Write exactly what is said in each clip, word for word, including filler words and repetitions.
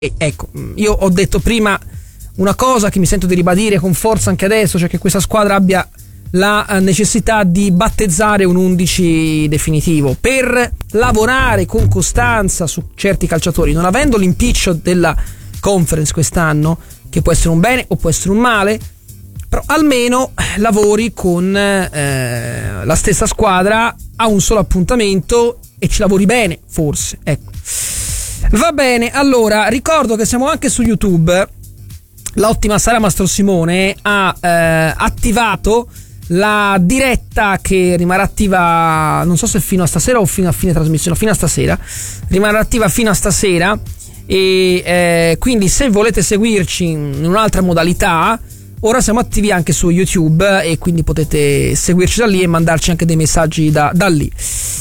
E ecco, io ho detto prima una cosa che mi sento di ribadire con forza anche adesso, cioè che questa squadra abbia la necessità di battezzare un undici definitivo per lavorare con costanza su certi calciatori, non avendo l'impiccio della Conference quest'anno, che può essere un bene o può essere un male, però almeno lavori con eh, la stessa squadra a un solo appuntamento e ci lavori bene, forse, ecco. Va bene, allora ricordo che siamo anche su YouTube. L'ottima Sara Mastro Simone ha eh, attivato la diretta che rimarrà attiva, non so se fino a stasera o fino a fine trasmissione, fino a stasera, rimarrà attiva fino a stasera e eh, quindi se volete seguirci in un'altra modalità, ora siamo attivi anche su YouTube e quindi potete seguirci da lì e mandarci anche dei messaggi da, da lì.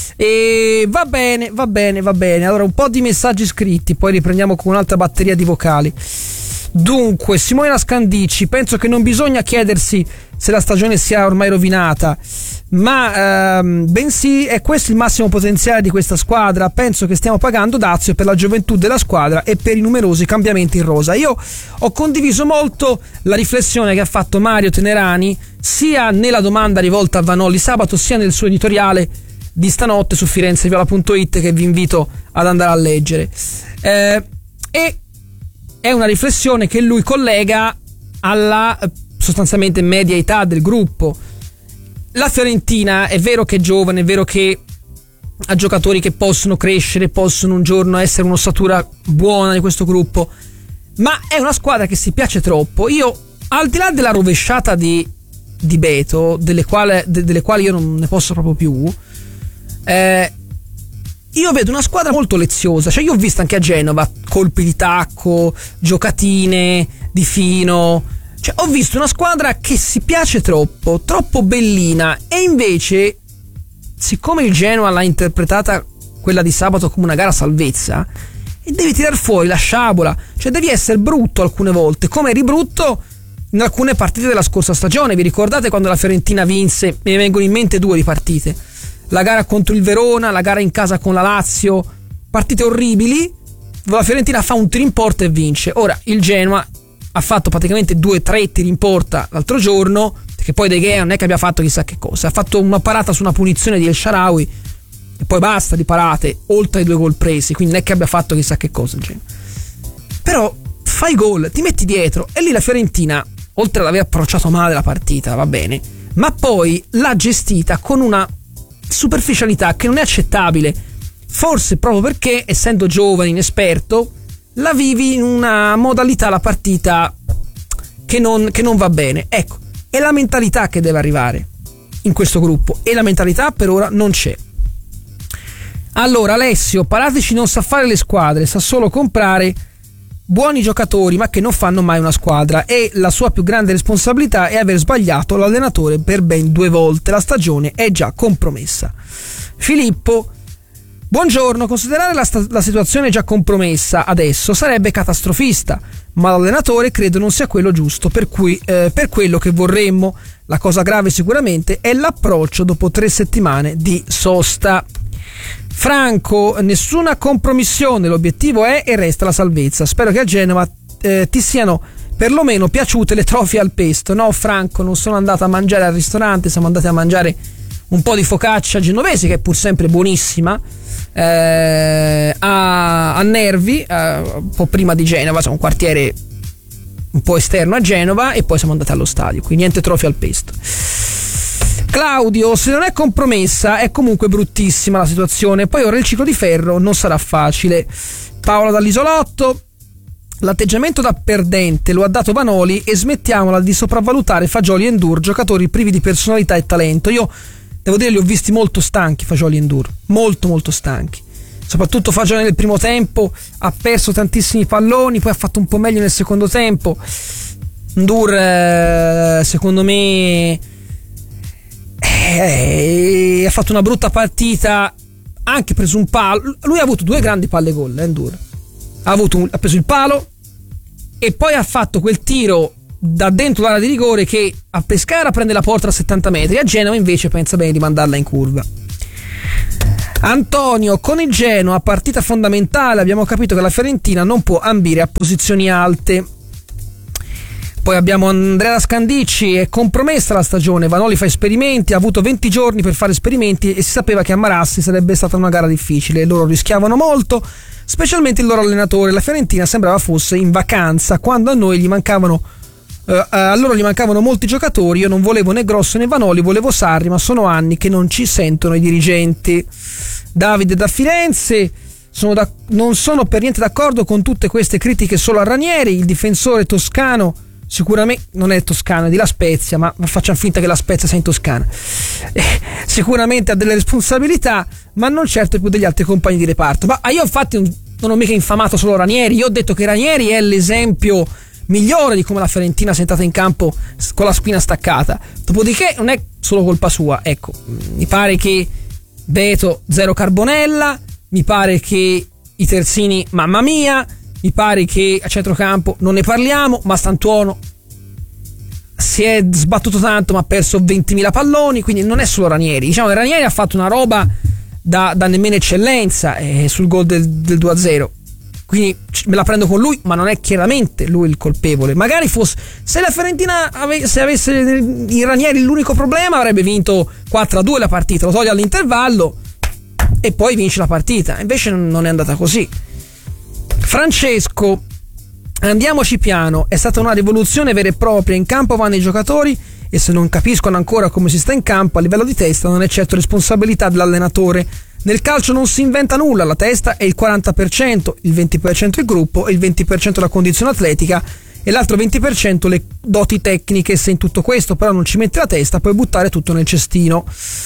E va bene, va bene, va bene. Allora un po' di messaggi scritti, poi riprendiamo con un'altra batteria di vocali. Dunque, Simona Scandici: penso che non bisogna chiedersi se la stagione sia ormai rovinata, ma ehm, bensì è questo il massimo potenziale di questa squadra. Penso che stiamo pagando dazio per la gioventù della squadra e per i numerosi cambiamenti in rosa. Io ho condiviso molto la riflessione che ha fatto Mario Tenerani sia nella domanda rivolta a Vanoli sabato, sia nel suo editoriale di stanotte su firenzeviola punto it, che vi invito ad andare a leggere. Eh, e è una riflessione che lui collega alla sostanzialmente media età del gruppo. La Fiorentina è vero che è giovane, è vero che ha giocatori che possono crescere, possono un giorno essere un'ossatura buona di questo gruppo, ma è una squadra che si piace troppo. Io, al di là della rovesciata di, di Beto, delle, quale, de, delle quali io non ne posso proprio più, eh, io vedo una squadra molto leziosa. Cioè, io ho visto anche a Genova colpi di tacco, giocatine di fino. Cioè, ho visto una squadra che si piace troppo, troppo bellina, e invece, siccome il Genoa l'ha interpretata quella di sabato come una gara salvezza, e devi tirar fuori la sciabola, cioè devi essere brutto alcune volte, come eri brutto in alcune partite della scorsa stagione. Vi ricordate quando la Fiorentina vinse? Me ne vengono in mente due di partite: la gara contro il Verona, la gara in casa con la Lazio, partite orribili. La Fiorentina fa un tiro in porta e vince. Ora il Genoa ha fatto praticamente due o tre tiri in porta l'altro giorno, perché poi De Gea non è che abbia fatto chissà che cosa, ha fatto una parata su una punizione di El Shaarawy e poi basta di parate, oltre ai due gol presi, quindi non è che abbia fatto chissà che cosa il Genoa. Però fai gol, ti metti dietro, e lì la Fiorentina, oltre ad aver approcciato male la partita, va bene, ma poi l'ha gestita con una superficialità che non è accettabile, forse proprio perché, essendo giovane, inesperto, la vivi in una modalità, la partita, che non, che non va bene. Ecco, è la mentalità che deve arrivare in questo gruppo, e la mentalità per ora non c'è. Allora, Alessio: Paratici non sa fare le squadre, sa solo comprare buoni giocatori ma che non fanno mai una squadra, e la sua più grande responsabilità è aver sbagliato l'allenatore per ben due volte. La stagione è già compromessa. Filippo: buongiorno, considerare la, sta- la situazione già compromessa adesso sarebbe catastrofista, ma l'allenatore credo non sia quello giusto, per cui eh, per quello che vorremmo. La cosa grave sicuramente è l'approccio dopo tre settimane di sosta. Franco: nessuna compromissione, l'obiettivo è e resta la salvezza. Spero che a Genova eh, ti siano perlomeno piaciute le trofie al pesto. No, Franco, non sono andato a mangiare al ristorante, siamo andati a mangiare un po' di focaccia genovese, che è pur sempre buonissima, eh, a, a Nervi, eh, un po' prima di Genova, cioè un quartiere un po' esterno a Genova, e poi siamo andati allo stadio, quindi niente trofie al pesto. Claudio: se non è compromessa è comunque bruttissima la situazione, poi ora il ciclo di ferro non sarà facile. Paola dall'Isolotto: l'atteggiamento da perdente lo ha dato Vanoli e smettiamola di sopravvalutare Fagioli e Endur, giocatori privi di personalità e talento. Io devo dire, li ho visti molto stanchi Fagioli e Endur, molto molto stanchi, soprattutto Fagioli nel primo tempo ha perso tantissimi palloni, poi ha fatto un po' meglio nel secondo tempo. Endur eh, secondo me eh, ha fatto una brutta partita, ha anche preso un palo. Lui ha avuto due grandi palle gol, Endur ha, avuto un, ha preso il palo e poi ha fatto quel tiro da dentro l'area di rigore che a Pescara prende la porta a settanta metri, a Genova invece pensa bene di mandarla in curva. Antonio, con il Genoa, partita fondamentale, abbiamo capito che la Fiorentina non può ambire a posizioni alte. Poi abbiamo Andrea Scandicci, è compromessa la stagione, Vanoli fa esperimenti, ha avuto venti giorni per fare esperimenti e si sapeva che a Marassi sarebbe stata una gara difficile, loro rischiavano molto, specialmente il loro allenatore, la Fiorentina sembrava fosse in vacanza, quando a noi gli mancavano eh, a loro gli mancavano molti giocatori, io non volevo né Grosso né Vanoli, volevo Sarri, ma sono anni che non ci sentono i dirigenti. Davide da Firenze, sono da, non sono per niente d'accordo con tutte queste critiche solo a Ranieri, il difensore toscano sicuramente non è toscano, è di La Spezia, ma facciamo finta che La Spezia sia in Toscana. Eh, sicuramente ha delle responsabilità, ma non certo più degli altri compagni di reparto. Ma io infatti non ho mica infamato solo Ranieri, io ho detto che Ranieri è l'esempio migliore di come la Fiorentina sia entrata in campo con la spina staccata. Dopodiché non è solo colpa sua, ecco, mi pare che Beto zero carbonella, mi pare che i terzini mamma mia, mi pare che a centrocampo non ne parliamo, ma Stantuono si è sbattuto tanto ma ha perso ventimila palloni, quindi non è solo Ranieri, diciamo che Ranieri ha fatto una roba da, da nemmeno eccellenza eh, sul gol del, del due a zero, quindi me la prendo con lui, ma non è chiaramente lui il colpevole. Magari fosse, se la Fiorentina ave, se avesse in Ranieri l'unico problema avrebbe vinto quattro a due la partita, lo toglie all'intervallo e poi vince la partita, invece non è andata così. Francesco, andiamoci piano, è stata una rivoluzione vera e propria, in campo vanno i giocatori e se non capiscono ancora come si sta in campo a livello di testa non è certo responsabilità dell'allenatore. Nel calcio non si inventa nulla, la testa è il quaranta per cento, il venti per cento il gruppo, il venti per cento la condizione atletica e l'altro venti per cento le doti tecniche. Se in tutto questo però non ci metti la testa puoi buttare tutto nel cestino.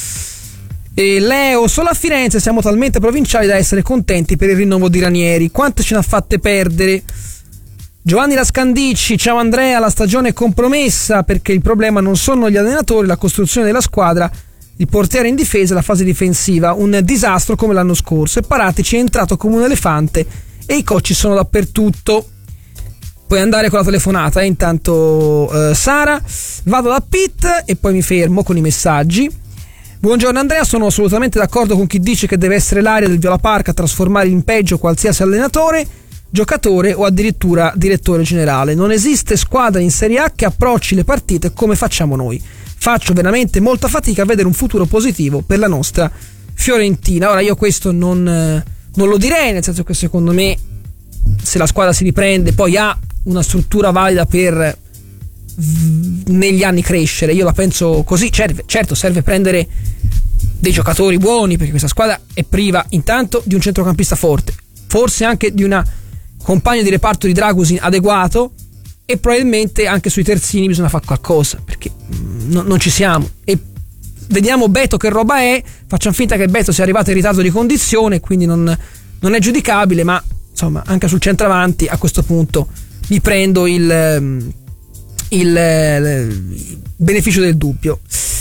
E Leo, solo a Firenze siamo talmente provinciali da essere contenti per il rinnovo di Ranieri, quante ce n'ha fatte perdere. Giovanni Lascandicci, ciao Andrea, la stagione è compromessa perché il problema non sono gli allenatori, la costruzione della squadra, il portiere in difesa e la fase difensiva, un disastro come l'anno scorso e Paratici è entrato come un elefante e i coach sono dappertutto. Puoi andare con la telefonata, eh? Intanto eh, Sara, vado da Pitt e poi mi fermo con i messaggi. Buongiorno Andrea, sono assolutamente d'accordo con chi dice che deve essere l'area del Viola Park a trasformare in peggio qualsiasi allenatore, giocatore o addirittura direttore generale. Non esiste squadra in Serie A che approcci le partite come facciamo noi. Faccio veramente molta fatica a vedere un futuro positivo per la nostra Fiorentina. Ora io questo non, non lo direi, nel senso che secondo me se la squadra si riprende poi ha una struttura valida per negli anni crescere, io la penso così. Certo serve prendere dei giocatori buoni perché questa squadra è priva intanto di un centrocampista forte, forse anche di una compagno di reparto di Dragusin adeguato e probabilmente anche sui terzini bisogna fare qualcosa perché no, non ci siamo. E vediamo Beto che roba è, facciamo finta che Beto sia arrivato in ritardo di condizione quindi non, non è giudicabile, ma insomma anche sul centravanti a questo punto mi prendo il Il, il beneficio del dubbio.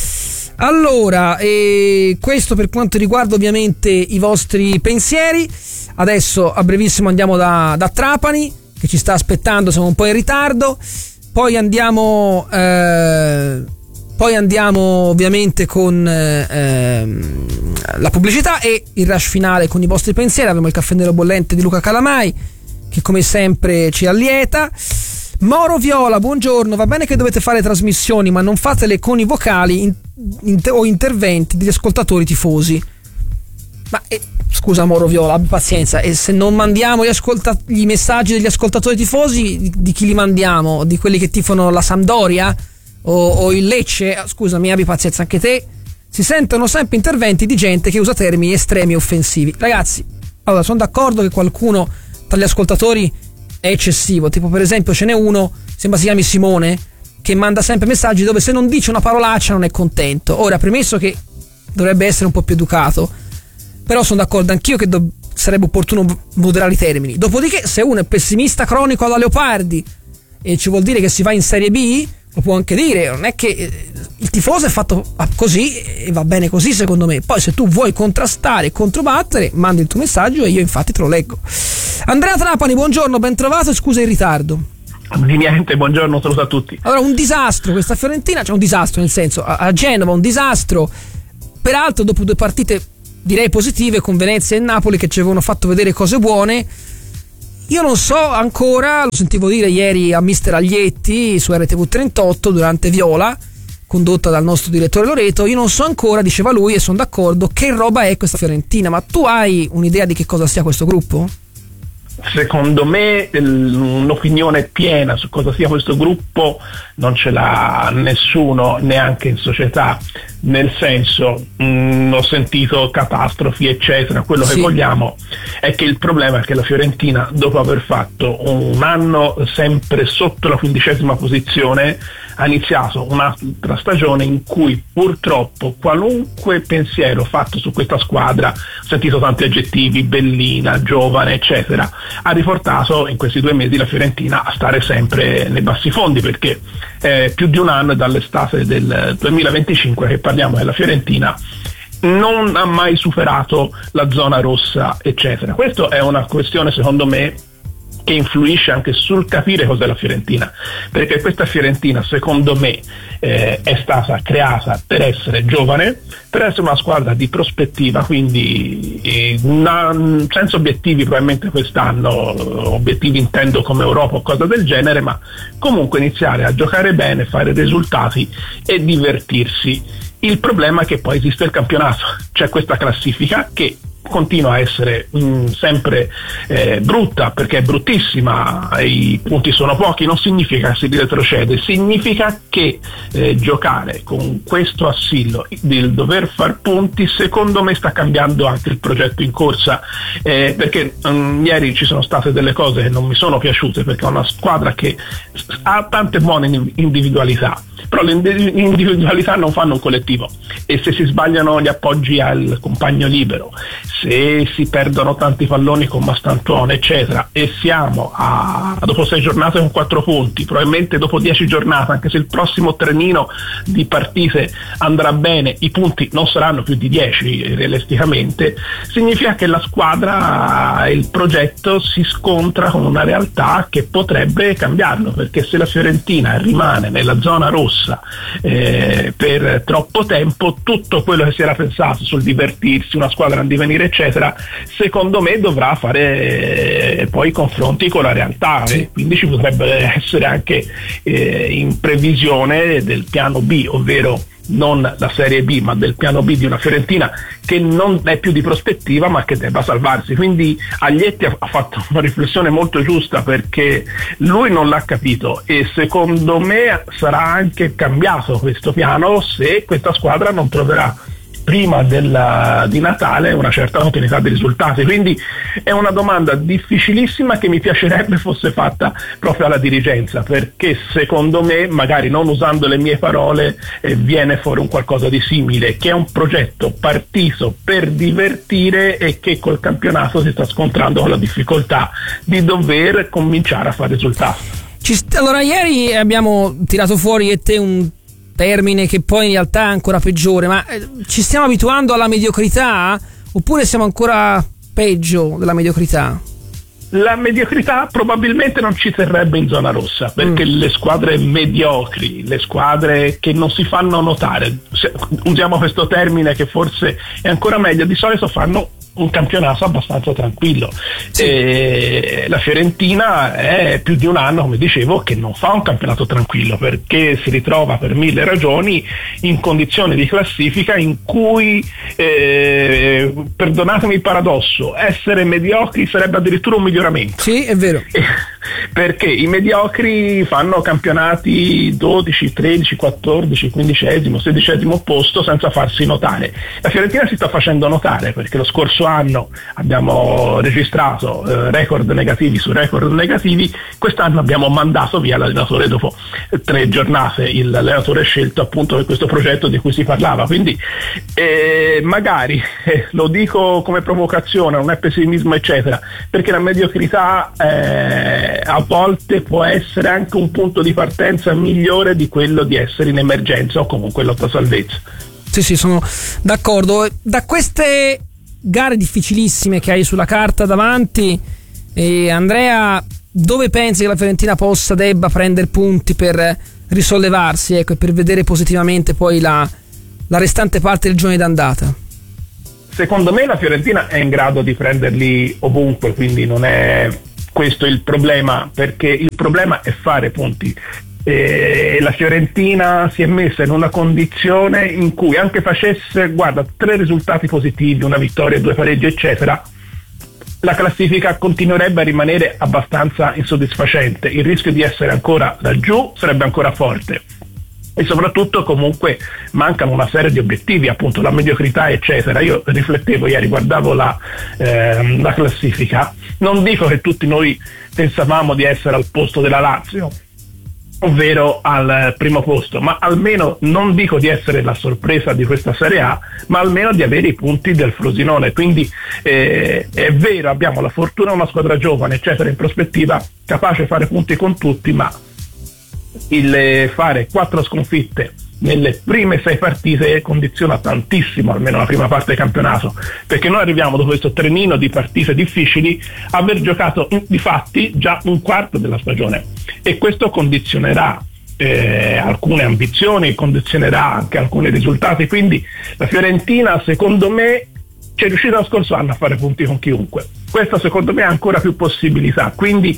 Allora, eh, questo per quanto riguarda ovviamente i vostri pensieri. Adesso a brevissimo andiamo da, da Trapani che ci sta aspettando, siamo un po' in ritardo. Poi andiamo eh, poi andiamo ovviamente con eh, la pubblicità e il rush finale con i vostri pensieri. Abbiamo il caffè nero bollente di Luca Calamai che come sempre ci allieta. Mauro Viola, buongiorno, va bene che dovete fare trasmissioni ma non fatele con i vocali in, in, o interventi degli ascoltatori tifosi. Ma eh, scusa Mauro Viola, abbi pazienza, e se non mandiamo gli, ascolta- gli messaggi degli ascoltatori tifosi di, di chi li mandiamo? Di quelli che tifano la Sampdoria o, o il Lecce? Scusami, abbi pazienza anche te. Si sentono sempre interventi di gente che usa termini estremi e offensivi. Ragazzi, allora sono d'accordo che qualcuno tra gli ascoltatori è eccessivo, tipo per esempio ce n'è uno, sembra si chiami Simone, che manda sempre messaggi dove se non dice una parolaccia non è contento. Ora, premesso che dovrebbe essere un po' più educato, però sono d'accordo anch'io che do- sarebbe opportuno moderare i termini. Dopodiché se uno è pessimista cronico alla Leopardi e ci vuol dire che si va in Serie B, lo può anche dire, non è che il tifoso è fatto così e va bene così secondo me. Poi se tu vuoi contrastare e controbattere, mandi il tuo messaggio e io infatti te lo leggo. Andrea Trapani, buongiorno, ben trovato e scusa il ritardo. Di niente, buongiorno, saluto a tutti. Allora, un disastro questa Fiorentina, cioè un disastro nel senso, a, a Genova un disastro, peraltro dopo due partite direi positive, con Venezia e Napoli che ci avevano fatto vedere cose buone. Io non so ancora, lo sentivo dire ieri a mister Aglietti su R T V trentotto durante Viola, condotta dal nostro direttore Loreto, io non so ancora, diceva lui, e sono d'accordo, che roba è questa Fiorentina. Ma tu hai un'idea di che cosa sia questo gruppo? Secondo me un'opinione piena su cosa sia questo gruppo non ce l'ha nessuno, neanche in società, nel senso, mh, ho sentito catastrofi eccetera, quello sì. Che vogliamo è che il problema è che la Fiorentina, dopo aver fatto un anno sempre sotto la quindicesima posizione, ha iniziato un'altra stagione in cui purtroppo qualunque pensiero fatto su questa squadra, ho sentito tanti aggettivi, bellina, giovane eccetera, ha riportato in questi due mesi la Fiorentina a stare sempre nei bassi fondi, perché è più di un anno dall'estate del duemilaventicinque che parliamo della Fiorentina non ha mai superato la zona rossa eccetera. Questa è una questione secondo me che influisce anche sul capire cos'è la Fiorentina, perché questa Fiorentina secondo me eh, è stata creata per essere giovane, per essere una squadra di prospettiva, quindi eh, una, senza obiettivi probabilmente quest'anno, obiettivi intendo come Europa o cosa del genere, ma comunque iniziare a giocare bene, fare risultati e divertirsi. Il problema è che poi esiste il campionato, c'è questa classifica che continua a essere mh, sempre eh, brutta, perché è bruttissima, i punti sono pochi, non significa che si retrocede, significa che eh, giocare con questo assillo del dover far punti secondo me sta cambiando anche il progetto in corsa, eh, perché mh, ieri ci sono state delle cose che non mi sono piaciute, perché è una squadra che ha tante buone individualità, però le individualità non fanno un collettivo, e se si sbagliano gli appoggi al compagno libero, se si perdono tanti palloni con Mastantuono eccetera, e siamo a dopo sei giornate con quattro punti, probabilmente dopo dieci giornate, anche se il prossimo trenino di partite andrà bene, i punti non saranno più di dieci realisticamente, significa che la squadra e il progetto si scontra con una realtà che potrebbe cambiarlo, perché se la Fiorentina rimane nella zona rossa eh, per troppo tempo, tutto quello che si era pensato sul divertirsi, una squadra a divenire eccetera, secondo me dovrà fare eh, poi confronti con la realtà, sì. E quindi ci potrebbe essere anche eh, in previsione del piano B, ovvero non la serie B ma del piano B di una Fiorentina che non è più di prospettiva ma che debba salvarsi. Quindi Aglietti ha fatto una riflessione molto giusta, perché lui non l'ha capito e secondo me sarà anche cambiato questo piano se questa squadra non troverà prima della, di Natale una certa continuità di risultati. Quindi è una domanda difficilissima che mi piacerebbe fosse fatta proprio alla dirigenza, perché secondo me, magari non usando le mie parole, eh, viene fuori un qualcosa di simile, che è un progetto partito per divertire e che col campionato si sta scontrando con la difficoltà di dover cominciare a fare risultati. Ci st- allora ieri abbiamo tirato fuori e te un termine che poi in realtà è ancora peggiore, ma eh, ci stiamo abituando alla mediocrità oppure siamo ancora peggio della mediocrità? La mediocrità probabilmente non ci terrebbe in zona rossa, perché mm. le squadre mediocri, le squadre che non si fanno notare, se, usiamo questo termine che forse è ancora meglio, di solito fanno un campionato abbastanza tranquillo. Sì. E la Fiorentina è più di un anno, come dicevo, che non fa un campionato tranquillo, perché si ritrova per mille ragioni in condizioni di classifica in cui eh, perdonatemi il paradosso, essere mediocri sarebbe addirittura un miglioramento. Sì, è vero. Perché i mediocri fanno campionati dodici, tredici, quattordici, quindicesimo, sedicesimo posto senza farsi notare. La Fiorentina si sta facendo notare, perché lo scorso anno abbiamo registrato eh, record negativi su record negativi, quest'anno abbiamo mandato via l'allenatore dopo tre giornate, l'allenatore scelto appunto per questo progetto di cui si parlava. Quindi eh, magari eh, lo dico come provocazione, non è pessimismo eccetera, perché la mediocrità eh, a volte può essere anche un punto di partenza migliore di quello di essere in emergenza o comunque lotta salvezza. Sì, sì, sono d'accordo. Da queste gare difficilissime che hai sulla carta davanti, eh, Andrea, dove pensi che la Fiorentina possa, debba prendere punti per risollevarsi, ecco, e per vedere positivamente poi la, la restante parte del girone d'andata? secondo me la Fiorentina è in grado di prenderli ovunque, quindi non è questo il problema, perché il problema è fare punti. E la Fiorentina si è messa in una condizione in cui anche facesse, guarda, tre risultati positivi, una vittoria, due pareggi eccetera, la classifica continuerebbe a rimanere abbastanza insoddisfacente, il rischio di essere ancora laggiù sarebbe ancora forte e soprattutto comunque mancano una serie di obiettivi, appunto la mediocrità eccetera. Io riflettevo ieri, guardavo la, eh, la classifica, non dico che tutti noi pensavamo di essere al posto della Lazio, ovvero al primo posto, ma almeno non dico di essere la sorpresa di questa Serie A, ma almeno di avere i punti del Frosinone. Quindi eh, è vero, abbiamo la fortuna, una squadra giovane eccetera in prospettiva, capace di fare punti con tutti, ma il fare quattro sconfitte nelle prime sei partite condiziona tantissimo almeno la prima parte del campionato, perché noi arriviamo dopo questo trenino di partite difficili a aver giocato in, di fatti già un quarto della stagione, e questo condizionerà eh, alcune ambizioni, condizionerà anche alcuni risultati. Quindi la Fiorentina secondo me c'è riuscita lo scorso anno a fare punti con chiunque, questa secondo me ha ancora più possibilità, quindi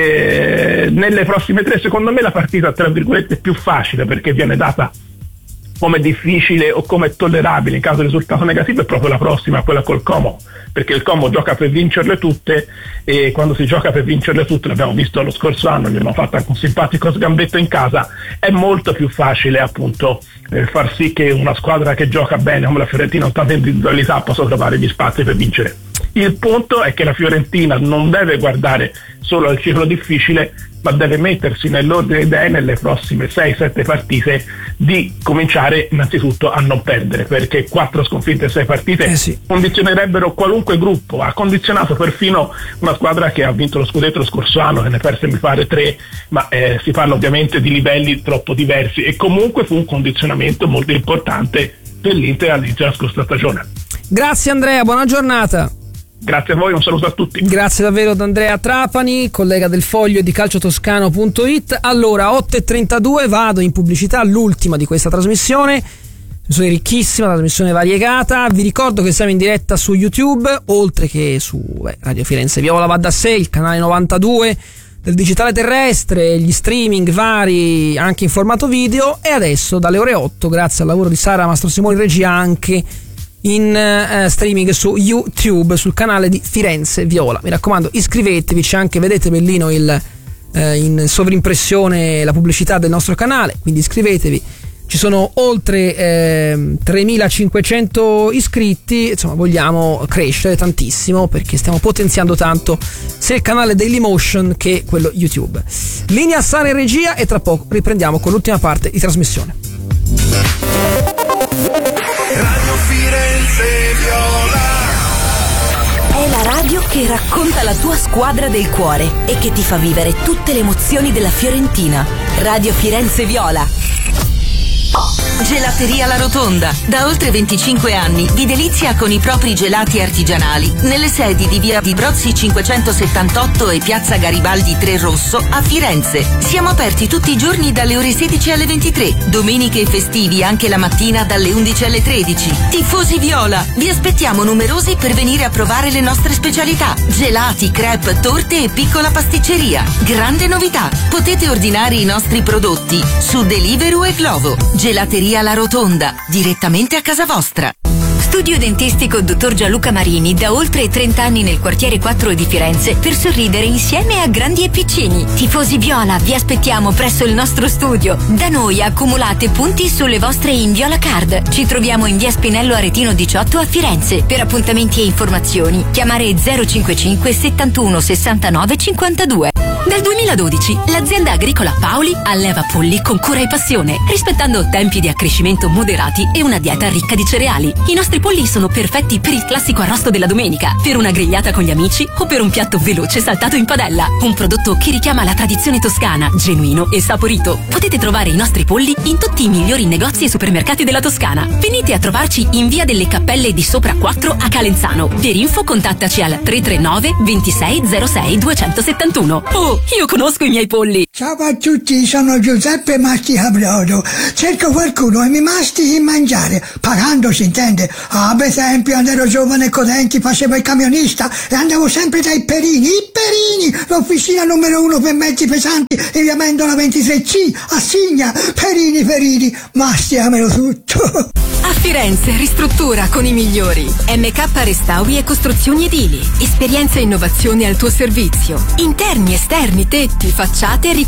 eh, nelle prossime tre secondo me la partita tra virgolette è più facile, perché viene data come difficile o come tollerabile in caso di risultato negativo è proprio la prossima, quella col Como, perché il Como gioca per vincerle tutte, e quando si gioca per vincerle tutte, l'abbiamo visto lo scorso anno, gli abbiamo fatto anche un simpatico sgambetto in casa, è molto più facile appunto eh, far sì che una squadra che gioca bene come la Fiorentina con tanta individualità possa trovare gli spazi per vincere. Il punto è che la Fiorentina non deve guardare solo al ciclo difficile, ma deve mettersi nell'ordine idee nelle prossime sei sette partite di cominciare innanzitutto a non perdere, perché quattro sconfitte e sei partite eh sì. condizionerebbero qualunque gruppo. Ha condizionato perfino una squadra che ha vinto lo scudetto lo scorso anno, che ne perse mi pare tre, ma eh, si parla ovviamente di livelli troppo diversi, e comunque fu un condizionamento molto importante per l'Inter all'inizio della scorsa stagione. Grazie Andrea, buona giornata. Grazie a voi, un saluto a tutti. Grazie davvero ad Andrea Trapani, collega del Foglio di calciotoscano punto it. Allora, otto e trentadue, vado in pubblicità, l'ultima di questa trasmissione. Sono ricchissima, trasmissione variegata. Vi ricordo che siamo in diretta su YouTube, oltre che su beh, Radio Firenze Viola va da sé, il canale novantadue del digitale terrestre, gli streaming vari anche in formato video, e adesso dalle ore otto, grazie al lavoro di Sara Mastrosimoni in regia, anche in uh, streaming su YouTube sul canale di Firenze Viola. Mi raccomando, iscrivetevi, c'è anche, vedete bellino il uh, in sovrimpressione la pubblicità del nostro canale, quindi iscrivetevi. Ci sono oltre eh, tremilacinquecento iscritti, insomma vogliamo crescere tantissimo perché stiamo potenziando tanto sia il canale Dailymotion che quello YouTube. Linea Sara in regia, e tra poco riprendiamo con l'ultima parte di trasmissione. Radio Firenze Viola è la radio che racconta la tua squadra del cuore e che ti fa vivere tutte le emozioni della Fiorentina. Radio Firenze Viola. Gelateria La Rotonda, da oltre venticinque anni vi delizia con i propri gelati artigianali nelle sedi di via di Brozzi cinquecentosettantotto e piazza Garibaldi tre Rosso a Firenze. Siamo aperti tutti i giorni dalle ore sedici alle ventitré, domeniche e festivi anche la mattina dalle undici alle tredici. Tifosi Viola, vi aspettiamo numerosi per venire a provare le nostre specialità: gelati, crepe, torte e piccola pasticceria. Grande novità, potete ordinare i nostri prodotti su Deliveroo e Glovo. Gelateria La Rotonda, direttamente a casa vostra. Studio dentistico dottor Gianluca Marini, da oltre trenta anni nel quartiere quattro di Firenze, per sorridere insieme a grandi e piccini. Tifosi Viola, vi aspettiamo presso il nostro studio. Da noi accumulate punti sulle vostre Inviola Card. Ci troviamo in via Spinello Aretino diciotto a Firenze. Per appuntamenti e informazioni chiamare zero cinquantacinque settantuno sessantanove cinquantadue. Dal duemiladodici l'azienda agricola Paoli alleva polli con cura e passione, rispettando tempi di accrescimento moderati e una dieta ricca di cereali. I nostri polli sono perfetti per il classico arrosto della domenica, per una grigliata con gli amici o per un piatto veloce saltato in padella. Un prodotto che richiama la tradizione toscana, genuino e saporito. Potete trovare i nostri polli in tutti i migliori negozi e supermercati della Toscana. Venite a trovarci in via delle Cappelle di Sopra quattro a Calenzano. Per info contattaci al tre tre nove ventisei zero sei duecentosettantuno. Oh, Oh, io conosco i miei polli. Ciao a tutti, sono Giuseppe Masticabrodo. Cerco qualcuno e mi mastichi in mangiare, pagando si intende. Ah, per esempio, quando ero giovane e Codenti facevo il camionista e andavo sempre dai Perini, i Perini, l'officina numero uno per mezzi pesanti in via Mendola ventitré C, a Signa. Perini, Perini, masticamelo tutto. A Firenze, ristruttura con i migliori. M K Restauri e Costruzioni Edili. Esperienza e innovazione al tuo servizio. Interni, esterni, tetti, facciate e